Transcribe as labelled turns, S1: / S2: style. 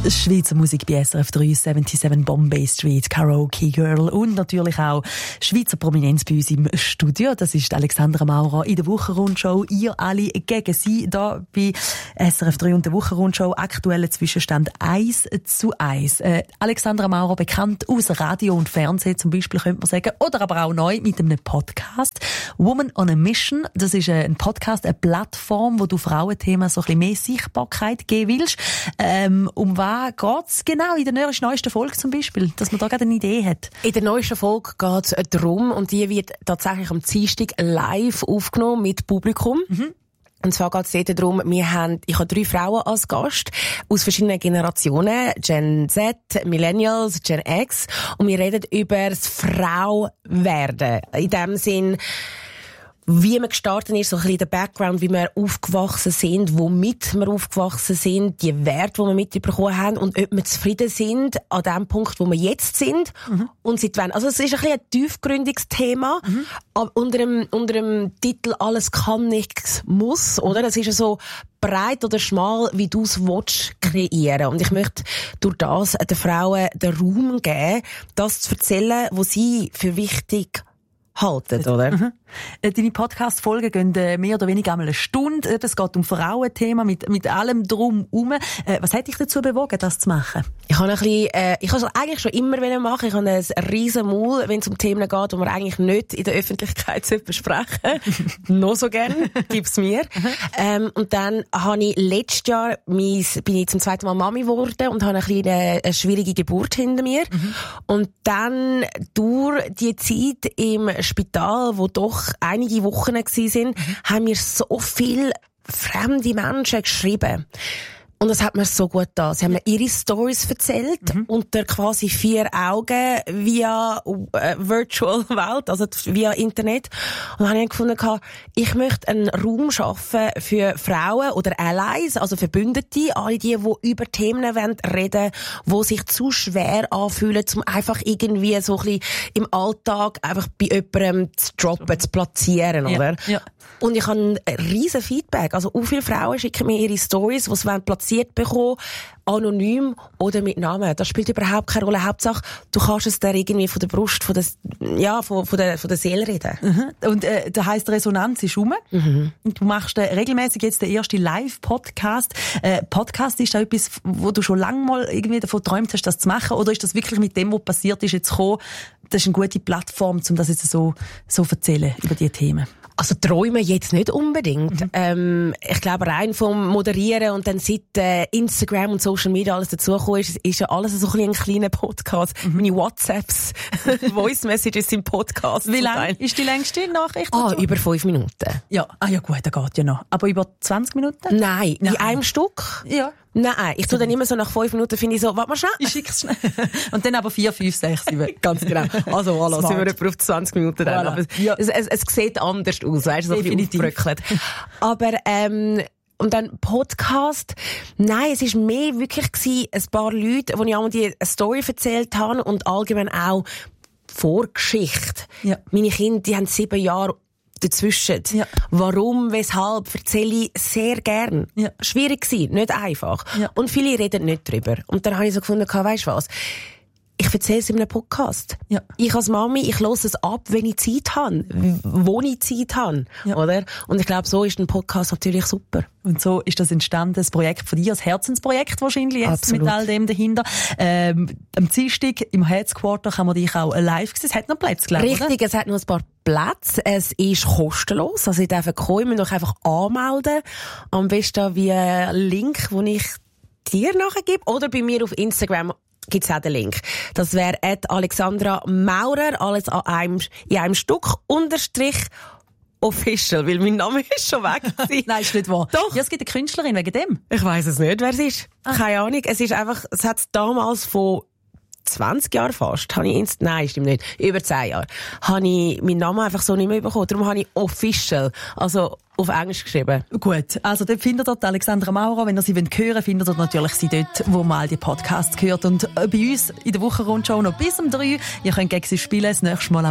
S1: Schweizer Musik bei SRF 3, 77 Bombay Street, Karaoke Girl und natürlich auch Schweizer Prominenz bei uns im Studio. Das ist Alexandra Maurer in der Wochenrundschau. Ihr alle gegen sie da bei SRF 3 und der Wochenrundschau. Aktueller Zwischenstand 1:1. Alexandra Maurer, bekannt aus Radio und Fernsehen zum Beispiel, könnte man sagen, oder aber auch neu mit einem Podcast. Woman on a Mission. Das ist ein Podcast, eine Plattform, wo du Frauenthemen so ein bisschen mehr Sichtbarkeit geben willst. Um was geht's genau in der neuesten Folge zum Beispiel, dass man da gerade eine Idee hat? In der neuesten Folge geht's darum, und die wird tatsächlich am Dienstag live aufgenommen mit Publikum. Mhm. Und zwar geht es dort darum, ich habe 3 Frauen als Gast aus verschiedenen Generationen, Gen Z, Millennials, Gen X, und wir reden über das Frauwerden. In dem Sinn, wie man gestartet ist, so ein bisschen der Background, wie wir aufgewachsen sind, womit wir aufgewachsen sind, die Werte, die wir mitbekommen haben, und ob wir zufrieden sind an dem Punkt, wo wir jetzt sind, und seit wann. Also es ist ein bisschen ein tiefgründiges Thema, aber unter dem Titel «Alles kann, nichts muss», oder? Das ist ja so breit oder schmal, wie du es willst, kreieren. Und ich möchte durch das den Frauen den Raum geben, das zu erzählen, was sie für wichtig halten, oder? Deine Podcast-Folgen gehen mehr oder weniger einmal eine Stunde. Es geht um Frauenthema mit allem drumherum. Was hat dich dazu bewogen, das zu machen? Ich habe es eigentlich schon immer machen. Ich habe ein riesen Maul, wenn es um Themen geht, die man eigentlich nicht in der Öffentlichkeit besprechen sollte. Noch so gern, gib's mir. Und dann habe ich letztes Jahr bin ich zum zweiten Mal Mami geworden und habe eine schwierige Geburt hinter mir. Und dann durch die Zeit im Spital, wo doch einige Wochen waren, haben mir so viele fremde Menschen geschrieben. Und das hat mir so gut getan. Sie haben mir ihre Stories erzählt, unter quasi 4 Augen via Virtual Welt, also via Internet. Und dann habe ich gefunden, ich möchte einen Raum schaffen für Frauen oder Allies, also Verbündete, alle die über Themen reden wollen, die sich zu schwer anfühlen, um einfach irgendwie so ein bisschen im Alltag einfach bei jemandem zu droppen, zu platzieren, oder? Ja. Und ich habe ein riesen Feedback. Also, auch viele Frauen schicken mir ihre Stories, die sie platziert bekommen, anonym oder mit Namen. Das spielt überhaupt keine Rolle. Hauptsache, du kannst es dir irgendwie von der Brust, von der Seele reden. Und das heisst, Resonanz ist rum. Und du machst regelmäßig jetzt den ersten Live-Podcast. Podcast ist da etwas, wo du schon lange mal irgendwie davon geträumt hast, das zu machen? Oder ist das wirklich mit dem, was passiert ist, jetzt gekommen? Das ist eine gute Plattform, um das jetzt so erzählen über diese Themen. Also träumen jetzt nicht unbedingt. Ich glaube, rein vom Moderieren und dann seit Instagram und Social Media alles dazugekommen ist ja alles so ein kleiner Podcast. Meine WhatsApps, Voice Messages im Podcast. Wie lang ist die längste Nachricht? Über 5 Minuten. Ja, ja gut, das geht ja noch. Aber über 20 Minuten? Nein. In einem Stück? Ja. Nein, ich tue dann immer so nach 5 Minuten, finde ich so, warte mal schnell. Ich schick's schnell. Und dann aber 4, 5, 6, 7. Ganz genau. Also, voilà, sind wir etwa auf 20 Minuten dann. Voilà. Aber ja. Es sieht anders aus, weißt du, so ein bisschen aufgebröckelt. Aber, und dann Podcast. Nein, es ist mehr wirklich gewesen, ein paar Leute, wo ich einmal die eine Story erzählt habe und allgemein auch Vorgeschichte. Ja. Meine Kinder, die haben 7 Jahre dazwischen. Ja. Warum, weshalb, erzähle ich sehr gern. Ja. Schwierig gewesen, nicht einfach. Ja. Und viele reden nicht drüber. Und dann habe ich so gefunden, weisst du was? Ich erzähle es in einem Podcast. Ja. Ich als Mami, ich höre es ab, wenn ich Zeit habe. Wo ich Zeit habe. Ja. Oder? Und ich glaube, so ist ein Podcast natürlich super. Und so ist das entstanden, das Projekt von dir, das Herzensprojekt wahrscheinlich jetzt. Absolut. Mit all dem dahinter. Am Dienstag im Headquarter kann man dich auch live sehen. Es hat noch Plätze, glaube ich. Richtig, oder? Es hat noch ein paar Plätze. Es ist kostenlos. Also, ihr dürft kommen, ihr müsst euch einfach anmelden. Am besten via Link, den ich dir nachher gebe. Oder bei mir auf Instagram gibt's auch den Link. Das wäre @Alexandra Maurer, alles in einem Stück, _official, weil mein Name ist schon weg. Nein, ist nicht wahr. Doch. Ja, es gibt eine Künstlerin wegen dem. Ich weiss es nicht, wer es ist. Keine Ahnung. Es ist einfach, es hat damals von 20 Jahren fast, nein, stimmt nicht, über 10 Jahre, habe ich meinen Namen einfach so nicht mehr bekommen. Darum habe ich official, also auf Englisch geschrieben. Gut, also dort findet ihr Alexandra Maurer. Wenn ihr sie hören wollt, findet ihr natürlich sie dort, wo mal die Podcasts gehört. Und bei uns in der Wochenrundschau noch bis um 3. Ihr könnt gegen sie spielen, das nächste Mal